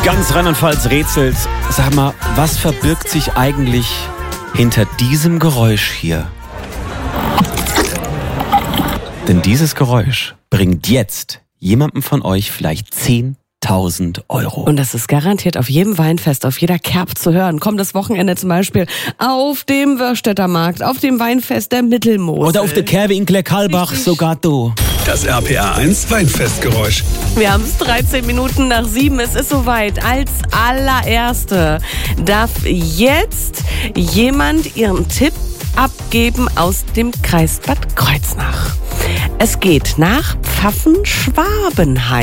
Ganz Rheinland-Pfalz rätselt. Sag mal, was verbirgt sich eigentlich hinter diesem Geräusch hier? Denn dieses Geräusch bringt jetzt jemandem von euch vielleicht 10.000 Euro. Und das ist garantiert auf jedem Weinfest, auf jeder Kerb zu hören. Kommendes Wochenende zum Beispiel auf dem Wörstädter Markt, auf dem Weinfest der Mittelmosel. Oder auf der Kerbe in Klärkalbach, sogar du. Das RPA1 Weinfestgeräusch. Wir haben es 13 Minuten nach 7. Es ist soweit. Als allererste darf jetzt jemand ihren Tipp abgeben aus dem Kreis Bad Kreuznach. Es geht nach Pfaffenschwabenheim.